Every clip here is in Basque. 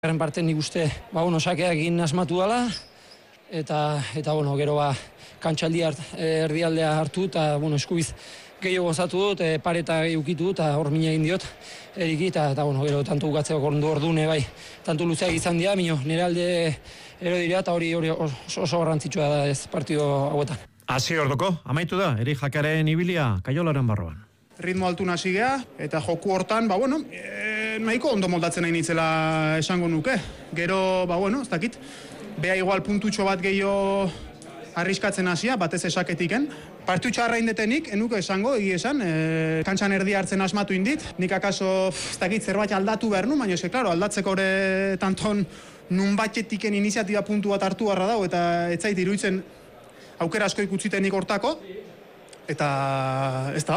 Garen parte nik uste, sakeak egin asmatu dela, eta gero kantxaldi erdialdea hartu, eta eskubiz gehiago gozatu dut, pareta ukitu dut, eta hor mina egin diot, eriki, eta gero tantu bukatzeko ordune bai, tantu luzeak izan dira, nire alde ero dira, eta hori oso garrantzitsua da ez partido hauetan. Hasi orduko, amaitu da, Erik Jakaren ibilia, Kaiolaren barruan. Ritmo altuna sigea, eta joku hortan, nahiko ondo moldatzen nahi nitzela esango nuke. Gero, ez dakit, beha igual puntutxo bat gehiago arriskatzen hasia, batez esaketiken. Partiu txarra indetenik, enuko esango, esan, kantxan erdi hartzen asmatu indit. Nik akaso, ez dakit, zerbait aldatu behar nu, baina aldatzeko hori tanton nun batxetiken iniziatiba puntu bat hartu barra dago, eta ez zait iruditzen aukera asko ikutzitenik hortako. Eta ez da,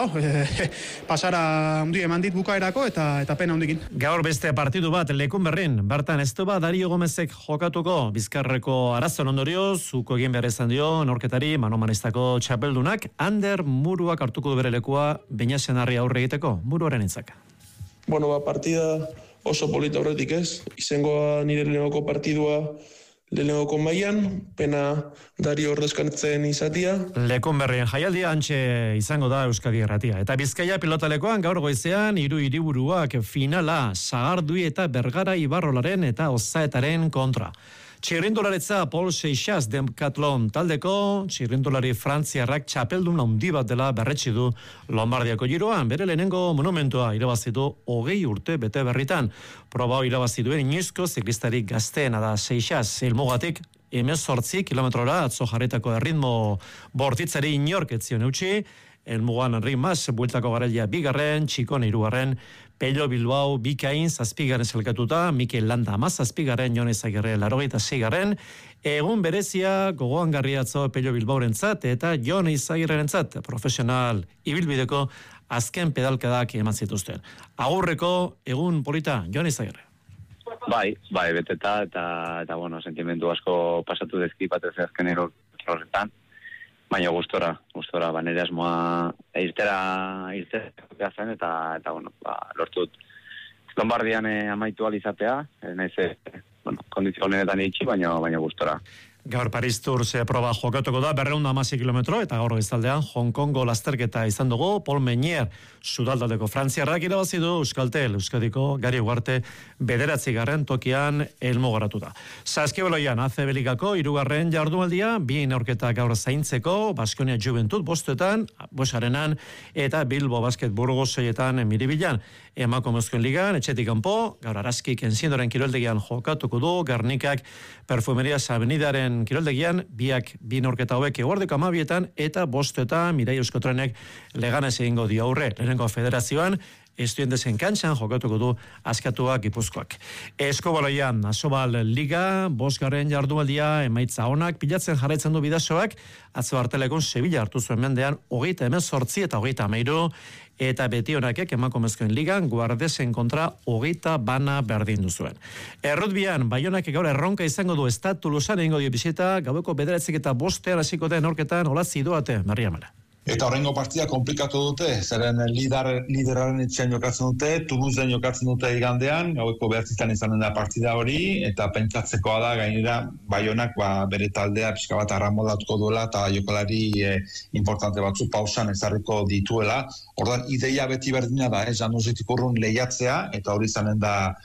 pasara ondi eman dit bukaerako eta pena ondikin. Gaur beste partidu bat Lekunberrin, bertan ez du Dario Gomezek jokatuko Bizkarreko arazoen ondorioz, zuko egin behar izan dio, norketari manomanistako txapeldunak, Ander Muruak hartuko du bere lekua Beñasenarri aurre egiteko, Muruaren hitzak. Partida oso polita horretik ez, izangoa nire lehenoko partidua lehenoko mailan, pena Dario ordezkatzen izatia. Lekunberrien jaialdia antxe izango da Euskadi Irratia. Eta Bizkaia pilotalekoan gaur goizean 3 hiriburuak finala Sagardui eta Bergara Ibarrolaren eta Ozaetaren kontra. Txirrindularitza Paul Seixas Decathlon taldeko, txirrindulari frantziarrak txapeldun handi bat dela berretsi du Lombardiako giroan. Bere lehenengo monumentua irabazitu 20 urte bete berritan. Proba irabazi duen inoizko ziklistarik gazteena da Seixas helmugatik 18 kilometrora atzo jarritako erritmo bortitzari inork ez zion eutsi. Elmugan Henri Mas bueltako garailea 2, Txikone 3, Pello Bilbao Bikain 7 selkatuta, Mikel Landa 17, Jon Ezagirre 86. Egun berezia gogoan garriatzo Pello Bilbaorentzat eta Jon Ezagirrerentzat profesional ibilbideko azken pedalkadak eman zituzten. Agurreko egun polita, Jon Ezagirre. Bai, beteta eta sentimendu asko pasatu dezki batez azken horretan. Baina gustora, nire asmoa irtera zen eta lortut Lombardian amaitu alizatea, naiz kondizio honetan itxi, baina gustora. Gaur Paris Tours proba jokatuko da 216 kilometro eta gaur goizaldean Hong Kongo lasterketa izan dugu. Paul Meunier sudaldaldeko frantziarrak irabazi du Euskaltel, Euskadiko Gari Ugarte 9. tokian helmugaratuta. Saskibaloian ACB Ligako 3. jardunaldia, bi neurketa gaur zaintzeko, Baskonia Juventud 5etan, Bosarenan eta Bilbo Basket Burgos 6etan Miribilan. Emakumezkoen ligan etxetik kanpo, gaur Araskik Enziendoren kiroldegian jokatuko du, Gernikak Perfumerias Avenidaren kiroldegian, bi neurketa hauek eguerdeko 12etan eta 5etan Mirai Euskotrenek Leganez egingo dio aurre. Lehenengo federazioan Estudiantesen kantxan jokatuko du Askatuak Gipuzkoak. Eskobaloian Asobal Liga 5. jardunaldia emaitza onak pilatzen jarraitzen du Bidasoak, atzo Artelekon Sevilla hartu zuen mendean 38 eta 33, eta beti honakek emakumezkoen ligan Guardesen kontra 20 bana berdin duzuen. Errutbian Baionak gaur erronka izango du Stade Toulousean egingo dio bisita, gaueko 9:05 hasiko den norketan Olazi doate Mariamala. Eta horrengo partida komplikatu dute, zeren lideraren etxean jokatzen dute, Toulousen jokatzen dute igandean, gaueko 9 izanen da partida hori, eta pentsatzekoa da gainera Baionak bere taldea pixka bat arramoldatuko duela, eta jokalari importante batzu pausan ezarriko dituela. Ordan ideia beti berdina da, Januzetik urrun lehiatzea, eta hori izanen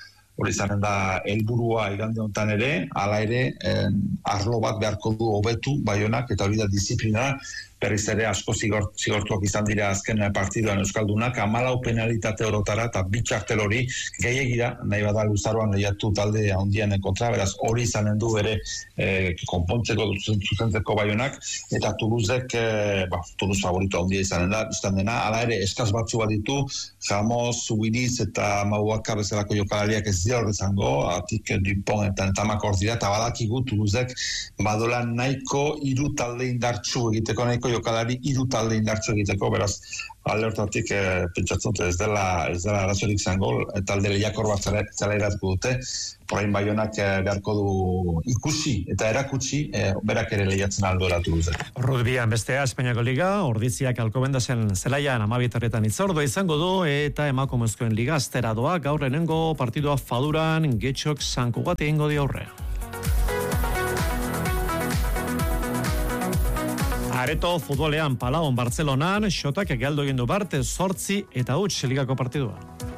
da helburua igande honetan ere, hala ere, arlo bat beharko du hobetu Baionak, eta hori da disiplina, berriz ere asko zigortuak izan dira azken partiduan Euskaldunak, 14 penalitate orotara eta bitxartel hori gehiagira, nahi bada luzaroan lehiatu talde handian kontra, beraz hori izanen du bere konpontzeko zuzentzeko Baionak, eta Toulousek, Toulouse favorito handia izanen da, biztan dena, hala ere eskaz batzu bat ditu, Jamos, Zubiliz eta Mauaka bezalako jokalariak ez dira horrezango, atik Dupont eta Tamak hor dira, eta badakigu Toulousek badola nahiko 3 talde indartsu egiteko nahiko Euskadiko jokalari 3 talde indartsu egiteko, beraz alde hortatik pentsatzen dut ez dela arazorik izango, talde lehiakor bat zelairatuko dute, orain Baionak beharko du ikusi eta erakutsi berak ere lehiatzen aldoratu dute. Rugbian bestea Espainiako Liga, Ordiziak Alcobendasen zelaian 12 itzordua izango du eta emakumezkoen liga astera doa gaur lehenengo partidua Faduran Getxok San Cugat egingo dio aurre. Areto futbolean Palaon Bartzelonan, xotak galdu egin du Barte 8 eta huts ligako partidua.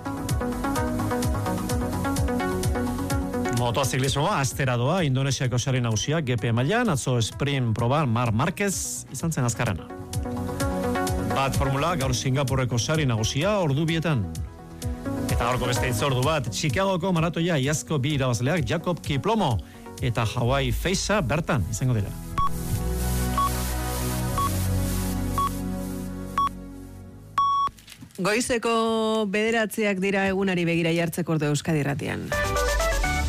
Motoziklismoa astera doa Indonesiako sari nagusia GP mailan, atzo sprint proban Marc Marquez izan zen azkarrena. Bat formula gaur Singapurreko sari nagusia ordu 2etan. Eta gaurko beste itzordu bat, Chicagoko maratoia iazko 2 irabazleak Jacob Kiplomo eta Hawaii Feisa bertan izango dira. Goizeko 9:00 dira egunari begira jartzeko ordu Euskadi Irratian.